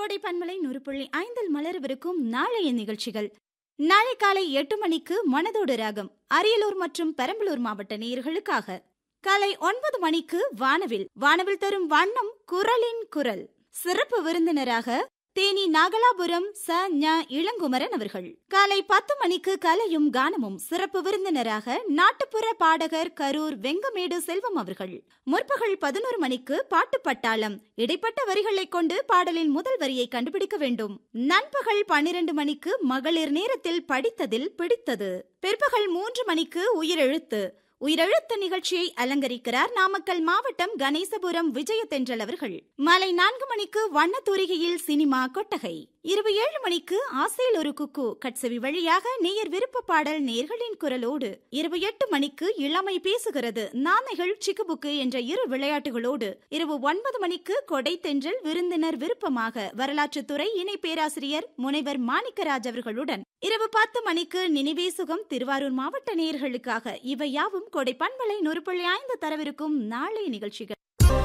கோடை பன்மலை 100.5 மலரவிருக்கும் நாளைய நிகழ்ச்சிகள். நாளை காலை 8 மணிக்கு மனதோடு ராகம் அரியலூர் மற்றும் பெரம்பலூர் மாவட்ட நேயர்களுக்காக. காலை 9 மணிக்கு வானவில் தரும் வண்ணம் குரலின் குரல். சிறப்பு விருந்தினராக தேனி நாகலாபுரம் இளங்குமரன் அவர்கள். காலை 10 மணிக்கு கலையும் கானமும். சிறப்பு விருந்தினராக நாட்டுப்புற பாடகர் கரூர் வெங்கமேடு செல்வம் அவர்கள். முற்பகல் 11 மணிக்கு பாட்டு பட்டாளம். இடைப்பட்ட வரிகளை கொண்டு பாடலின் முதல் வரியை கண்டுபிடிக்க வேண்டும். நண்பகல் 12 மணிக்கு மகளிர் நேரத்தில் படித்ததில் பிடித்தது. பிற்பகல் 3 மணிக்கு உயிரெழுத்து நிகழ்ச்சியை அலங்கரிக்கிறார் நாமக்கல் மாவட்டம் கணேசபுரம் விஜயதென்றல் அவர்கள். மாலை 4 மணிக்கு வண்ணத்தூரிகையில் சினிமா கொட்டகை. இரவு 7 மணிக்கு ஆசையில் ஒரு குக்கு கட்சவி வழியாக நேயர் விருப்ப பாடல் நேயர்களின் குரலோடு. இரவு 8 மணிக்கு இளமை பேசுகிறது நானைகள் சிக்குபுக்கு என்ற இரு விளையாட்டுகளோடு. இரவு 9 மணிக்கு கொடை தென்றல் விருந்தினர் விருப்பமாக வரலாற்றுத்துறை இணை பேராசிரியர் முனைவர் மாணிக்கராஜ் அவர்களுடன். இரவு 10 மணிக்கு நினைவே சுகம் திருவாரூர் மாவட்ட நேயர்களுக்காக. இவை யாவும் கோடை பண்பலை 100.5 தரவிருக்கும் நாளைய நிகழ்ச்சிகள்.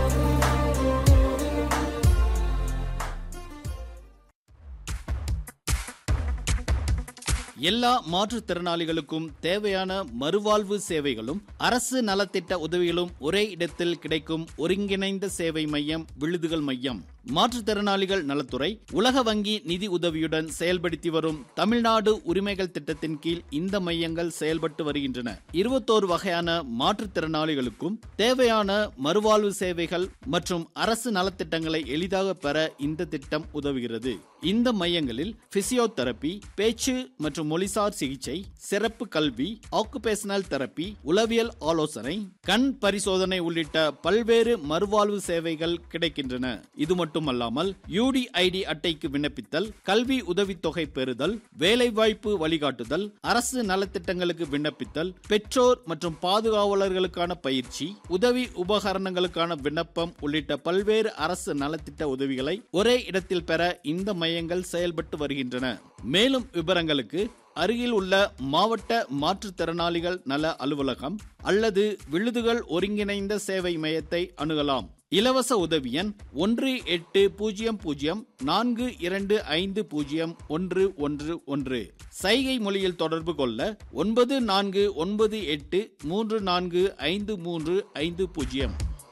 எல்லா மாற்றுத்திறனாளிகளுக்கும் தேவையான மறுவாழ்வு சேவைகளும் அரசு நலத்திட்ட உதவிகளும் ஒரே இடத்தில் கிடைக்கும் ஒருங்கிணைந்த சேவை மையம் விழுதுகள் மையம். மாற்றுத்திறனாளிகள் நலத்துறை உலக வங்கி நிதி உதவியுடன் செயல்படுத்தி வரும் தமிழ்நாடு உரிமைகள் திட்டத்தின் கீழ் இந்த மையங்கள் செயல்பட்டு வருகின்றன. 21 வகையான மாற்றுத்திறனாளிகளுக்கும் தேவையான மறுவாழ்வு சேவைகள் மற்றும் அரசு நலத்திட்டங்களை எளிதாக பெற இந்த திட்டம் உதவுகிறது. இந்த மையங்களில் பிசியோதெரபி, பேச்சு மற்றும் மொழிசார் சிகிச்சை, சிறப்பு கல்வி, ஆக்குபேஷனல் தெரப்பி, உளவியல் ஆலோசனை, கண் பரிசோதனை உள்ளிட்ட பல்வேறு மறுவாழ்வு சேவைகள் கிடைக்கின்றன. இது மட்டுமல்லாமல் யூடிஐடி அட்டைக்கு விண்ணப்பித்தல், கல்வி உதவித்தொகை பெறுதல், வேலைவாய்ப்பு வழிகாட்டுதல், அரசு நலத்திட்டங்களுக்கு விண்ணப்பித்தல், பெற்றோர் மற்றும் பாதுகாவலர்களுக்கான பயிற்சி, உதவி உபகரணங்களுக்கான விண்ணப்பம் உள்ளிட்ட பல்வேறு அரசு நலத்திட்ட உதவிகளை ஒரே இடத்தில் பெற இந்த மையங்கள் செயல்பட்டு வருகின்றன. மேலும் விவரங்களுக்கு அருகில் உள்ள மாவட்ட மாற்றுத்திறனாளிகள் நல அலுவலகம் அல்லது விழுதுகள் ஒருங்கிணைந்த சேவை மையத்தை அணுகலாம். இலவச உதவி எண் 1800425011. சைகை மொழியில் தொடர்பு கொள்ள 9498345350.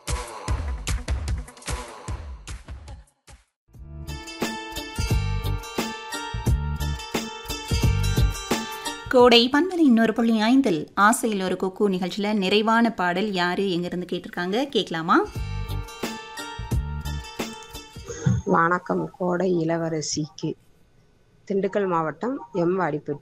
கோடை பன்மலை 100.5 ஆசையில் ஒரு குக்கு நிகழ்ச்சியில நிறைவான பாடல் யாரு எங்கிருந்து கேட்டிருக்காங்க, கேட்கலாமா? வணக்கம். கோடை இளவரசிக்கு திண்டுக்கல் மாவட்டம் எம் வாடிப்பட்டி